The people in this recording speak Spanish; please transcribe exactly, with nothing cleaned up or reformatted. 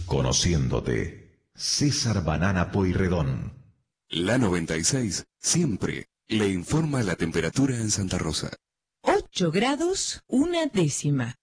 Conociéndote, César Banana Pueyrredón. La noventa y seis siempre le informa la temperatura en Santa Rosa. ocho grados, una décima.